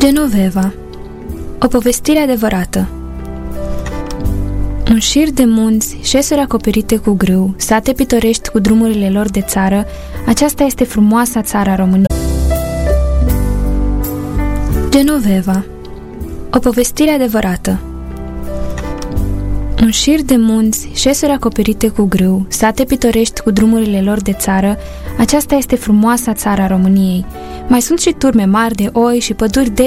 Genoveva. O povestire adevărată. Un șir de munți, șesuri acoperite cu grâu, sate pitorești cu drumurile lor de țară, aceasta este frumoasa țara României. Genoveva. O povestire adevărată. Un șir de munți, șesuri acoperite cu grâu, sate pitorești cu drumurile lor de țară, aceasta este frumoasa țara României. Mai sunt și turme mari de oi și păduri